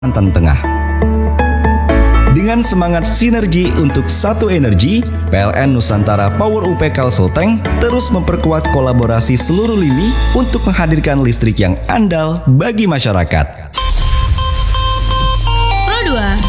Kalimantan Tengah. Dengan semangat sinergi untuk satu energi, PLN Nusantara Power UP Kalsulteng terus memperkuat kolaborasi seluruh lini untuk menghadirkan listrik yang andal bagi masyarakat. Pro 2